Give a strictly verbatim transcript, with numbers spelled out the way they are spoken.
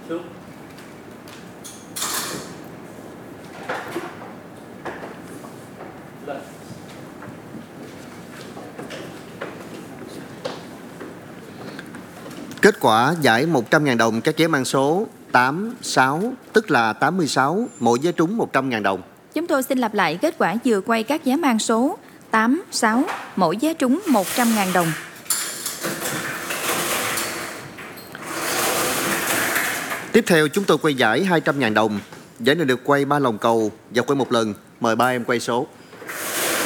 Xuống. Lên. Kết quả giải một trăm nghìn đồng các vé mang số tám sáu, tức là tám mươi sáu, mỗi vé trúng một trăm nghìn đồng. Chúng tôi xin lặp lại kết quả vừa quay các vé mang số tám sáu, mỗi vé trúng một trăm nghìn đồng. Tiếp theo chúng tôi quay giải hai trăm nghìn đồng. Giải này được quay ba lòng cầu và quay một lần. Mời ba em quay số.